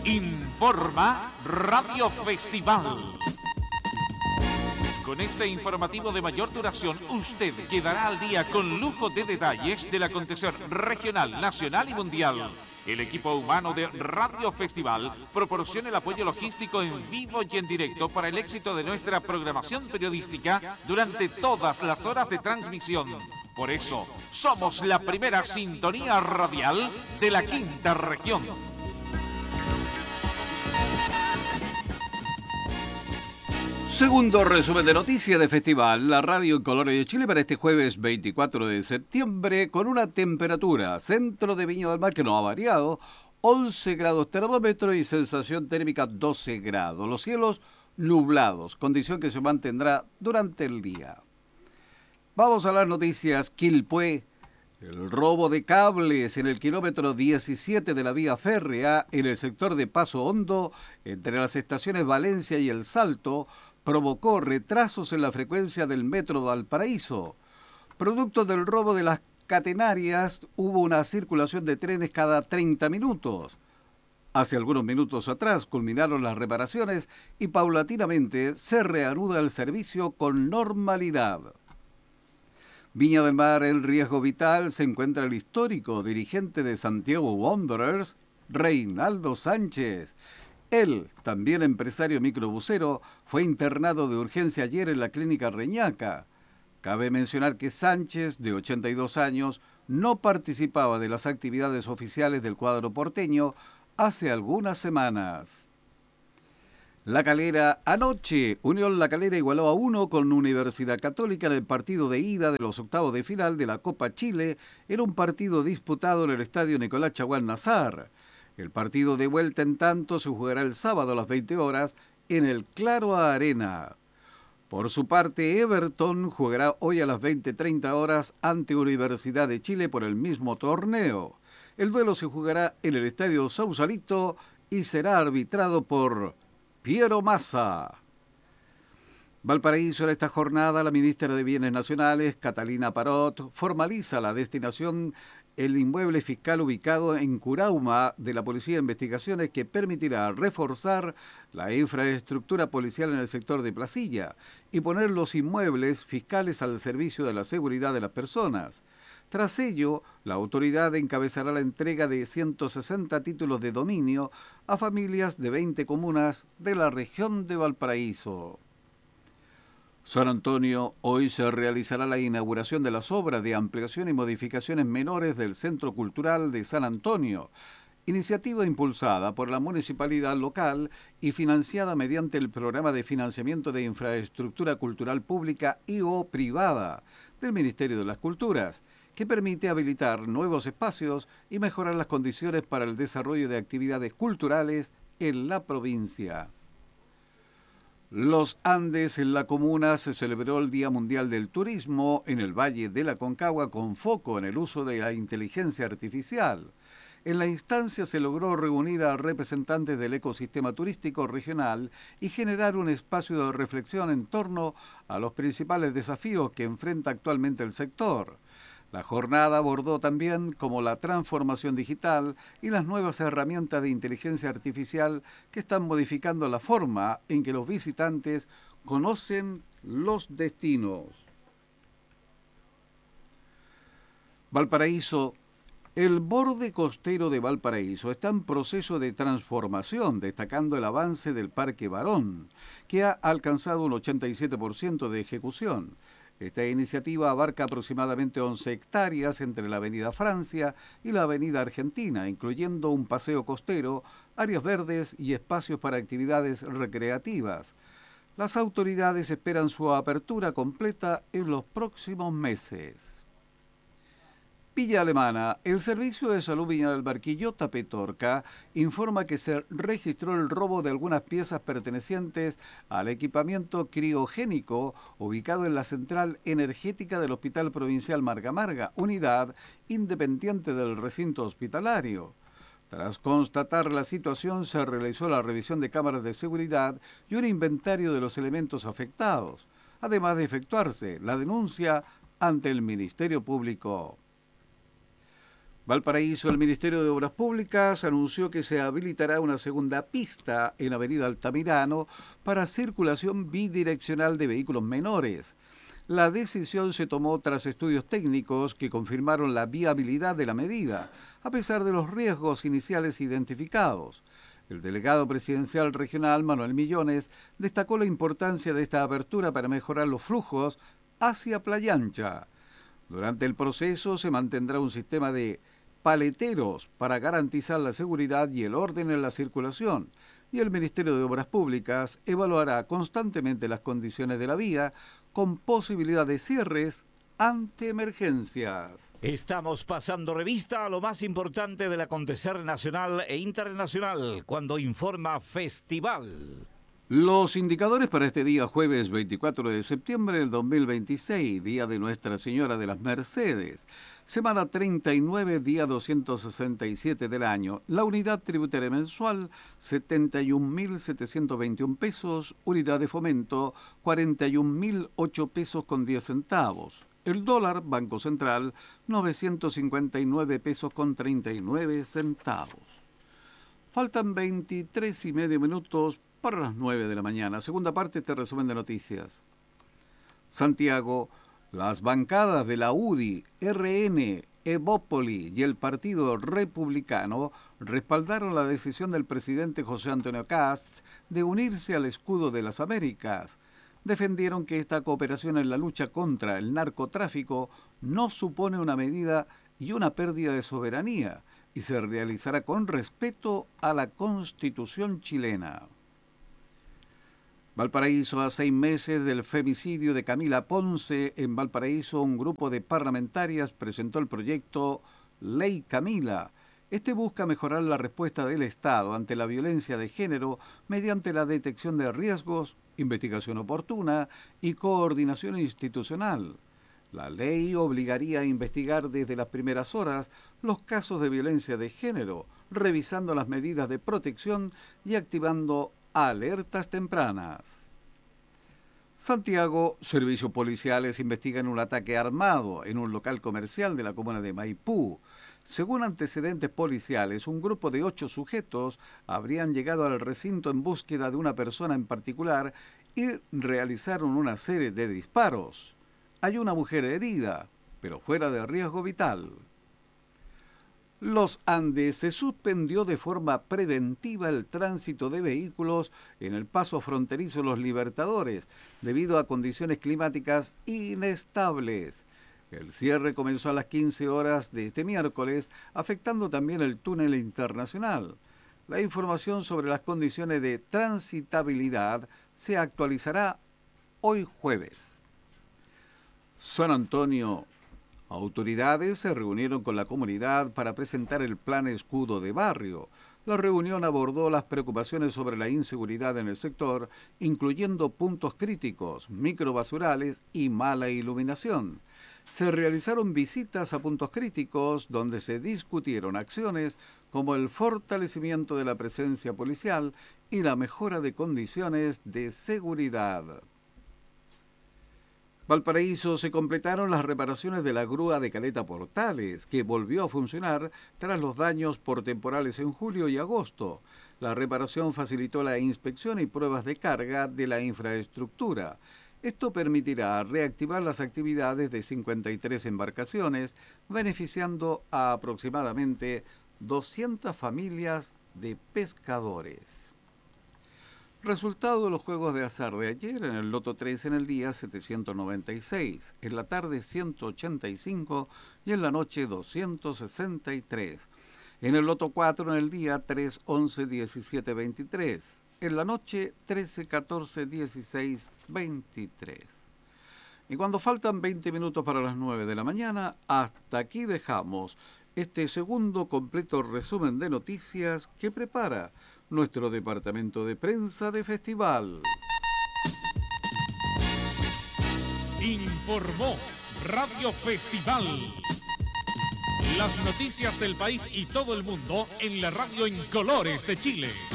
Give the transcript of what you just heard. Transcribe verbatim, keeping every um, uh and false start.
Informa Radio Festival. Con este informativo de mayor duración, usted quedará al día con lujo de detalles del acontecer regional, nacional y mundial. El equipo humano de Radio Festival proporciona el apoyo logístico en vivo y en directo para el éxito de nuestra programación periodística durante todas las horas de transmisión. Por eso, somos la primera sintonía radial de la quinta región. Segundo resumen de noticias de Festival, la radio en colores de Chile para este jueves veinticuatro de septiembre, con una temperatura centro de Viña del Mar que no ha variado, once grados termómetro y sensación térmica doce grados. Los cielos nublados, condición que se mantendrá durante el día. Vamos a las noticias. Quilpué. El robo de cables en el kilómetro diecisiete de la vía férrea en el sector de Paso Hondo, entre las estaciones Valencia y El Salto, provocó retrasos en la frecuencia del metro Valparaíso. Producto del robo de las catenarias, hubo una circulación de trenes cada treinta minutos. Hace algunos minutos atrás culminaron las reparaciones y paulatinamente se reanuda el servicio con normalidad. Viña del Mar, en riesgo vital, se encuentra el histórico dirigente de Santiago Wanderers, Reinaldo Sánchez. Él, también empresario microbusero, fue internado de urgencia ayer en la clínica Reñaca. Cabe mencionar que Sánchez, de ochenta y dos años, no participaba de las actividades oficiales del cuadro porteño hace algunas semanas. La Calera, anoche, Unión La Calera igualó a uno con Universidad Católica en el partido de ida de los octavos de final de la Copa Chile, en un partido disputado en el estadio Nicolás Chaguán Nazar. El partido de vuelta, en tanto, se jugará el sábado a las veinte horas en el Claro Arena. Por su parte, Everton jugará hoy a las veinte treinta horas ante Universidad de Chile por el mismo torneo. El duelo se jugará en el estadio Sausalito y será arbitrado por Piero Massa. Valparaíso, en esta jornada, la ministra de Bienes Nacionales, Catalina Parot, formaliza la destinación el inmueble fiscal ubicado en Curauma de la Policía de Investigaciones, que permitirá reforzar la infraestructura policial en el sector de Placilla y poner los inmuebles fiscales al servicio de la seguridad de las personas. Tras ello, la autoridad encabezará la entrega de ciento sesenta títulos de dominio a familias de veinte comunas de la región de Valparaíso. San Antonio, hoy se realizará la inauguración de las obras de ampliación y modificaciones menores del Centro Cultural de San Antonio, iniciativa impulsada por la municipalidad local y financiada mediante el Programa de Financiamiento de Infraestructura Cultural Pública y o privada del Ministerio de las Culturas, que permite habilitar nuevos espacios y mejorar las condiciones para el desarrollo de actividades culturales en la provincia. Los Andes, en la comuna, se celebró el Día Mundial del Turismo en el Valle de la Concagua con foco en el uso de la inteligencia artificial. En la instancia se logró reunir a representantes del ecosistema turístico regional y generar un espacio de reflexión en torno a los principales desafíos que enfrenta actualmente el sector. La jornada abordó también como la transformación digital y las nuevas herramientas de inteligencia artificial que están modificando la forma en que los visitantes conocen los destinos. Valparaíso. El borde costero de Valparaíso está en proceso de transformación, destacando el avance del Parque Barón, que ha alcanzado un ochenta y siete por ciento de ejecución. Esta iniciativa abarca aproximadamente once hectáreas entre la Avenida Francia y la Avenida Argentina, incluyendo un paseo costero, áreas verdes y espacios para actividades recreativas. Las autoridades esperan su apertura completa en los próximos meses. Villa Alemana. El Servicio de Salud Viña del Mar Quillota Petorca informa que se registró el robo de algunas piezas pertenecientes al equipamiento criogénico ubicado en la central energética del Hospital Provincial Marga Marga, unidad independiente del recinto hospitalario. Tras constatar la situación, se realizó la revisión de cámaras de seguridad y un inventario de los elementos afectados, además de efectuarse la denuncia ante el Ministerio Público. Valparaíso, el Ministerio de Obras Públicas anunció que se habilitará una segunda pista en Avenida Altamirano para circulación bidireccional de vehículos menores. La decisión se tomó tras estudios técnicos que confirmaron la viabilidad de la medida, a pesar de los riesgos iniciales identificados. El delegado presidencial regional, Manuel Millones, destacó la importancia de esta apertura para mejorar los flujos hacia Playa Ancha. Durante el proceso se mantendrá un sistema de paleteros para garantizar la seguridad y el orden en la circulación, y el Ministerio de Obras Públicas evaluará constantemente las condiciones de la vía con posibilidad de cierres ante emergencias. Estamos pasando revista a lo más importante del acontecer nacional e internacional cuando informa Festival. Los indicadores para este día jueves veinticuatro de septiembre del dos mil veintiséis, día de Nuestra Señora de las Mercedes, semana treinta y nueve, día doscientos sesenta y siete del año. La unidad tributaria mensual, setenta y un mil setecientos veintiún pesos, unidad de fomento, cuarenta y un mil ocho pesos con diez centavos. El dólar, Banco Central, novecientos cincuenta y nueve pesos con treinta y nueve centavos. Faltan veintitrés y medio minutos para las nueve de la mañana. Segunda parte de este resumen de noticias. Santiago, las bancadas de la U D I, R N, Evópoli y el Partido Republicano respaldaron la decisión del presidente José Antonio Kast de unirse al Escudo de las Américas. Defendieron que esta cooperación en la lucha contra el narcotráfico no supone una medida y una pérdida de soberanía y se realizará con respeto a la Constitución chilena. Valparaíso, a seis meses del femicidio de Camila Ponce, en Valparaíso un grupo de parlamentarias presentó el proyecto Ley Camila. Este busca mejorar la respuesta del Estado ante la violencia de género mediante la detección de riesgos, investigación oportuna y coordinación institucional. La ley obligaría a investigar desde las primeras horas los casos de violencia de género, revisando las medidas de protección y activando alertas tempranas. Santiago, servicios policiales investigan un ataque armado en un local comercial de la comuna de Maipú. Según antecedentes policiales, un grupo de ocho sujetos habrían llegado al recinto en búsqueda de una persona en particular y realizaron una serie de disparos. Hay una mujer herida, pero fuera de riesgo vital. Los Andes se suspendió de forma preventiva el tránsito de vehículos en el paso fronterizo Los Libertadores, debido a condiciones climáticas inestables. El cierre comenzó a las quince horas de este miércoles, afectando también el túnel internacional. La información sobre las condiciones de transitabilidad se actualizará hoy jueves. San Antonio. Autoridades se reunieron con la comunidad para presentar el plan escudo de barrio. La reunión abordó las preocupaciones sobre la inseguridad en el sector, incluyendo puntos críticos, microbasurales y mala iluminación. Se realizaron visitas a puntos críticos donde se discutieron acciones como el fortalecimiento de la presencia policial y la mejora de condiciones de seguridad. Valparaíso, se completaron las reparaciones de la grúa de Caleta Portales, que volvió a funcionar tras los daños por temporales en julio y agosto. La reparación facilitó la inspección y pruebas de carga de la infraestructura. Esto permitirá reactivar las actividades de cincuenta y tres embarcaciones, beneficiando a aproximadamente doscientas familias de pescadores. Resultado de los juegos de azar de ayer: en el Loto tres en el día setecientos noventa y seis, en la tarde ciento ochenta y cinco y en la noche doscientos sesenta y tres. En el Loto cuatro en el día tres, once, diecisiete, veintitrés, en la noche trece, catorce, dieciséis, veintitrés. Y cuando faltan veinte minutos para las nueve de la mañana, hasta aquí dejamos este segundo completo resumen de noticias que prepara nuestro departamento de prensa de Festival. Informó Radio Festival. Las noticias del país y todo el mundo en la radio en colores de Chile.